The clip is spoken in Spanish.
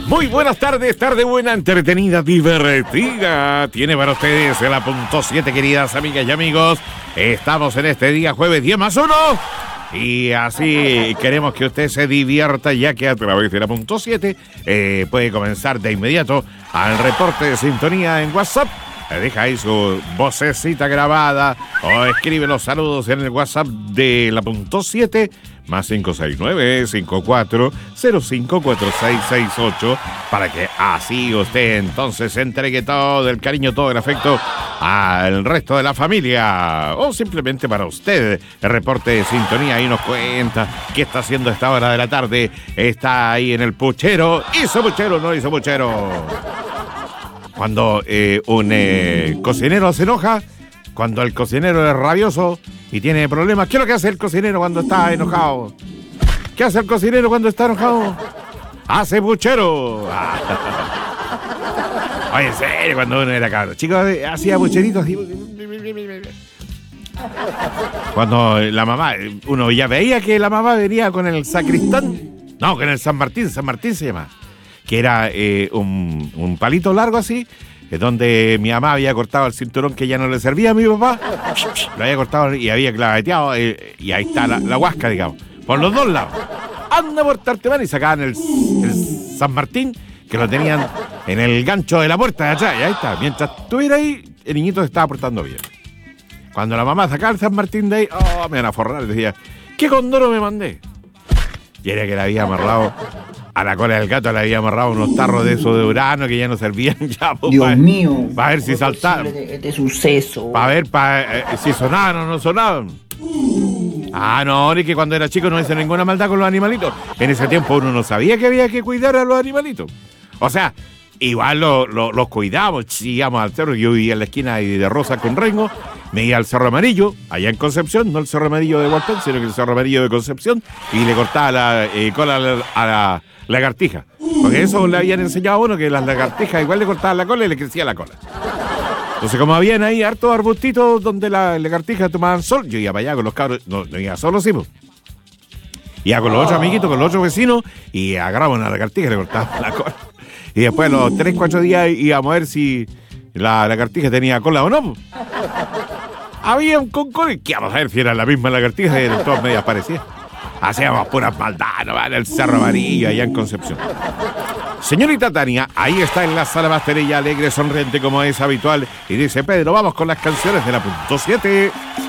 Muy buenas tardes, tarde buena, entretenida, divertida. Tiene para ustedes la punto 7, queridas amigas y amigos. Estamos en este día jueves 10+1. Y así queremos que usted se divierta, ya que a través de la punto 7 puede comenzar de inmediato al reporte de sintonía en WhatsApp. Deja ahí su vocecita grabada o escribe los saludos en el WhatsApp de la punto 7 más 569-54054668 para que así usted entonces entregue todo el cariño, todo el afecto al resto de la familia o simplemente para usted. El reporte de sintonía ahí nos cuenta qué está haciendo a esta hora de la tarde. Está ahí en el puchero. ¿Hizo puchero? ¿No hizo puchero? Cuando un cocinero se enoja, cuando el cocinero es rabioso y tiene problemas, ¿qué es lo que hace el cocinero cuando está enojado? ¿Qué hace el cocinero cuando está enojado? ¡Hace puchero! Oye, en serio, cuando uno era cabrón, chicos, hacía pucheritos así. Cuando la mamá, uno ya veía que la mamá venía con el sacristán, no, con el San Martín se llama, que era un palito largo así, donde mi mamá había cortado el cinturón que ya no le servía a mi papá, lo había cortado y había claveteado, y ahí está la huasca, digamos, por los dos lados. Anda por Tartemán y sacaban el San Martín, que lo tenían en el gancho de la puerta de atrás, y ahí está. Mientras estuviera ahí, el niñito se estaba portando bien. Cuando la mamá sacaba el San Martín de ahí, me van a forrar, decía, ¿qué condoro me mandé? Y era que le había amarrado a la cola del gato, le había amarrado unos tarros de esos de Urano que ya no servían ya. Dios mío. Para ver si saltaban. Este suceso. Para ver si sonaban o no sonaban. No, ni que cuando era chico no hice ninguna maldad con los animalitos. En ese tiempo uno no sabía que había que cuidar a los animalitos. O sea, igual los cuidamos, íbamos al cerro. Yo vivía en la esquina de Rosa con Rengo. Me iba al Cerro Amarillo, allá en Concepción, no el Cerro Amarillo de Hualpén, sino que el Cerro Amarillo de Concepción, y le cortaba la cola a la lagartija. Porque eso le habían enseñado a uno, que las lagartijas igual le cortaban la cola y le crecía la cola. Entonces, como habían ahí hartos arbustitos donde las lagartijas tomaban sol, yo iba para allá con los cabros, no iba solo, sí, pues. Iba con los otros amiguitos, con los otros vecinos, y agarraban una lagartija y le cortaban la cola. Y después, los 3-4 días, íbamos a ver si la lagartija tenía cola o no, pues. Había un concón y ¿qué vamos a ver si era la misma lagartija? Eran todas medias parecidas. Hacíamos puras maldades, ¿no? En el Cerro Amarillo, allá en Concepción. Señorita Tania, ahí está en la sala Basterella, alegre, sonriente como es habitual, y dice, Pedro, vamos con las canciones de la punto 7.